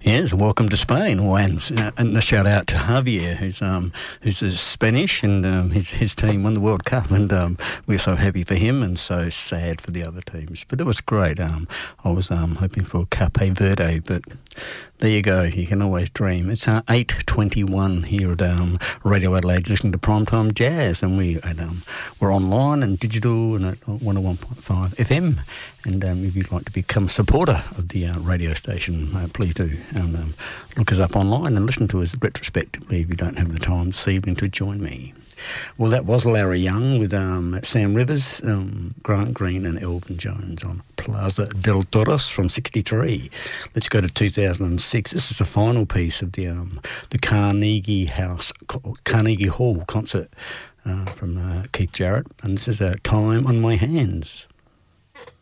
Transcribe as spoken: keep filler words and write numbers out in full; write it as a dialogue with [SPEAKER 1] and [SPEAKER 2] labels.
[SPEAKER 1] Yes, welcome to Spain. Oh, and, uh, and a shout out to Javier, who's um who's uh, Spanish, and um, his his team won the World Cup, and um, we're so happy for him and so sad for the other teams. But it was great. Um, I was um hoping for Cape Verde, but there you go. You can always dream. It's uh, eight twenty-one here at um, Radio Adelaide, listening to Primetime Jazz, and we at, um, we're online and digital and at one oh one point five F M. And um, if you'd like to become a supporter of the uh, radio station, uh, please do. And, um, look us up online and listen to us retrospectively if you don't have the time this evening to join me. Well, that was Larry Young with um, Sam Rivers, um, Grant Green and Elvin Jones on Plaza del Toros from sixty-three. Let's go to two thousand six. This is the final piece of the um, the Carnegie House, Carnegie Hall concert uh, from uh, Keith Jarrett. And this is uh, Time on My Hands.